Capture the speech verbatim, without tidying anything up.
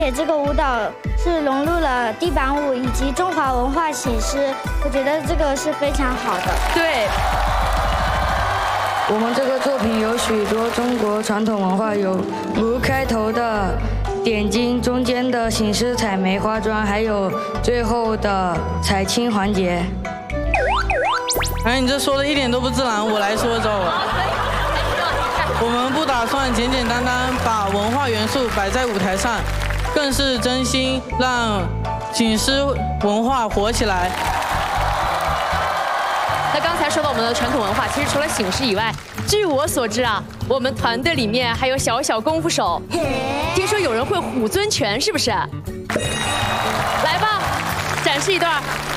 这个舞蹈是融入了地板舞以及中华文化形式，我觉得这个是非常好的。 对， 我们这个作品有许多中国传统文化，有如开头的点睛，中间的醒狮采梅花桩，还有最后的采青环节。 哎，你这说的一点都不自然，我来说走。我们不打算简简单单把文化元素摆在舞台上，更是真心让醒狮文化火起来。 那刚才说到我们的传统文化，其实除了醒狮以外，据我所知啊，我们团队里面还有小小功夫手，听说有人会虎尊拳，是不是？来吧，展示一段。